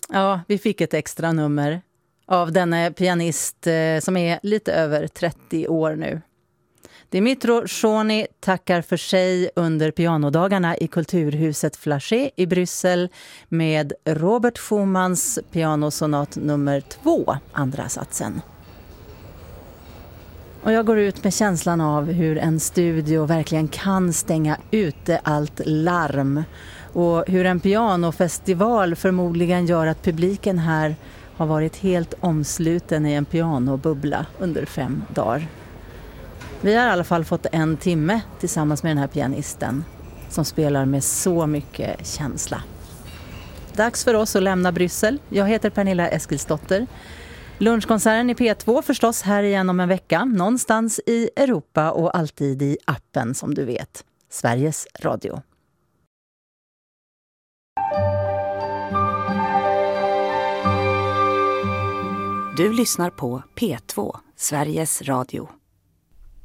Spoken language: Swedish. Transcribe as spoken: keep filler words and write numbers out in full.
Ja, vi fick ett extra nummer av denne pianist eh, som är lite över trettio år nu. Dimitro Shoni tackar för sig under pianodagarna i Kulturhuset Flachet i Bryssel med Robert Schumanns pianosonat nummer två, andra satsen. Och jag går ut med känslan av hur en studio verkligen kan stänga ute allt larm och hur en pianofestival förmodligen gör att publiken här har varit helt omsluten i en pianobubbla under fem dagar. Vi har i alla fall fått en timme tillsammans med den här pianisten som spelar med så mycket känsla. Dags för oss att lämna Bryssel. Jag heter Pernilla Eskilsdotter. Lunchkonserten i P två förstås här igen om en vecka. Någonstans i Europa och alltid i appen som du vet. Sveriges Radio. Du lyssnar på P två, Sveriges Radio.